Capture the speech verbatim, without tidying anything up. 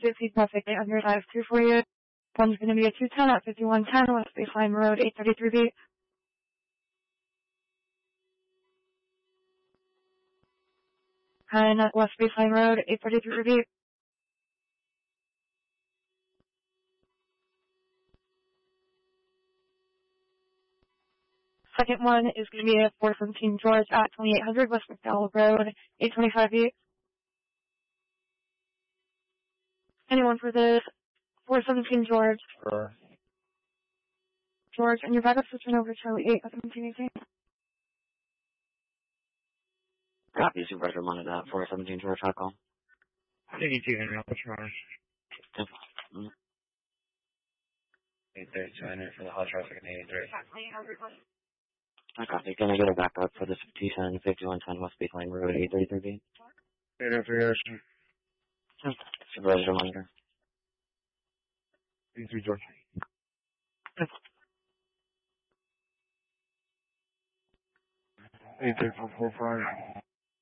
fifty traffic eight hundred I have two for you. One's going to be a two ten at fifty-one ten West Baseline Road, eight thirty-three B. And at West Baseline Road, eight thirty-three B. Second one is going to be a four seventeen George at twenty-eight hundred West McDowell Road, eight twenty-five B. Anyone for this? four seventeen George. Sure. George, and your backup switching over to Charlie eight at seventeen eighteen. Copy, Supervisor London at four seventeen George, hot call. eighty-two hundred Alpha Charge. Mm-hmm. eight thirty-two hundred for the hot traffic in eighty-three. I copy. Can I get a backup for the two ten, fifty-one ten West Baseline Road, eight thirty-three B? eight oh three Ocean. Supervisor Monitor. eighty-three George. eight three four four five.